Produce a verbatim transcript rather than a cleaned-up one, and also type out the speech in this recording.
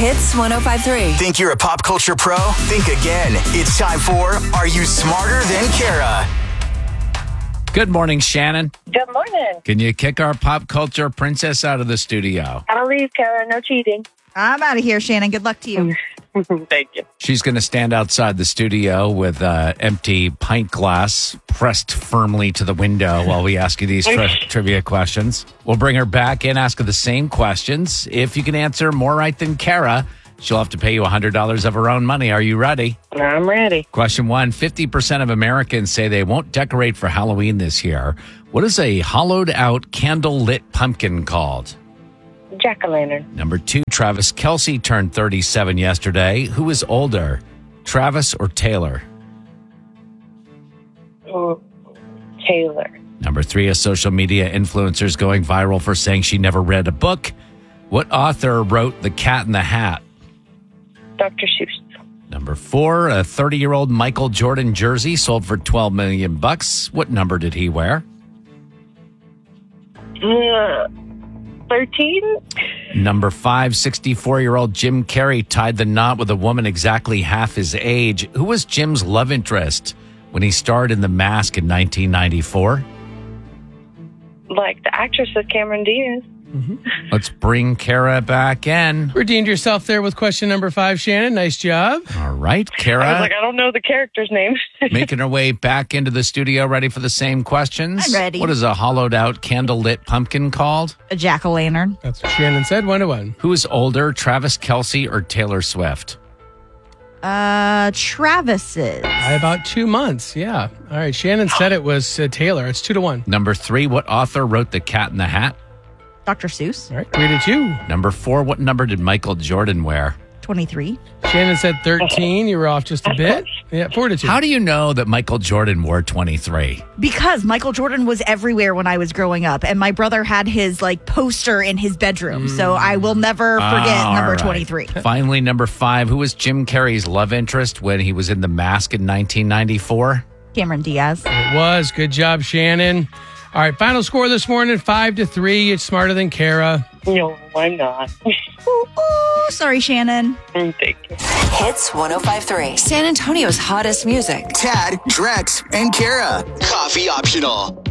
Hits one oh five point three. Think you're a pop culture pro? Think again. It's time for Are You Smarter Than Kara? Good morning, Shannon. Good morning. Can you kick our pop culture princess out of the studio? I'll leave, Kara. No cheating. I'm out of here, Shannon. Good luck to you. Thank you. She's going to stand outside the studio with an empty pint glass pressed firmly to the window while we ask you these tri- trivia questions. We'll bring her back in, ask her the same questions. If you can answer more right than Kara, she'll have to pay you one hundred dollars of her own money. Are you ready? I'm ready. Question one. fifty percent of Americans say they won't decorate for Halloween this year. What is a hollowed-out, candle-lit pumpkin called? Jack-o'-lantern. Number two, Travis Kelce turned thirty-seven yesterday. Who is older, Travis or Taylor? Mm, Taylor. Number three, a social media influencer is going viral for saying she never read a book. What author wrote The Cat in the Hat? Doctor Seuss. Number four, a thirty-year-old Michael Jordan jersey sold for twelve million bucks. What number did he wear? Uh, thirteen? Number five, sixty-four-year-old Jim Carrey tied the knot with a woman exactly half his age. Who was Jim's love interest when he starred in The Mask in nineteen ninety-four? Like the actress of Cameron Diaz. Mm-hmm. Let's bring Kara back in. Redeemed yourself there with question number five, Shannon. Nice job. All right, I was Kara, like, I don't know the character's name. making her way back into the studio, ready for the same questions. I'm ready. What is a hollowed-out, candle-lit pumpkin called? A jack-o'-lantern. That's what Shannon said. One to one. Who is older, Travis Kelce or Taylor Swift? Uh, Travis's. By about two months. Yeah. All right. Shannon said it was uh, Taylor. It's two to one. Number three, what author wrote The Cat in the Hat? Doctor Seuss. All right. Three to two. Number four, what number did Michael Jordan wear? twenty-three. Shannon said thirteen. You were off just a bit. Yeah. Four to two. How do you know that Michael Jordan wore twenty-three? Because Michael Jordan was everywhere when I was growing up, and my brother had his like poster in his bedroom. So I will never forget All number right. twenty-three. Finally, number five, who was Jim Carrey's love interest when he was in The Mask in nineteen ninety-four? Cameron Diaz. It was. Good job, Shannon. All right. Final score this morning, five to three. It's smarter than Kara. No, I'm not. Ooh, ooh, sorry, Shannon. Thank you. Hits one oh five point three. San Antonio's hottest music. Tad, Drex, and Kara. Coffee optional.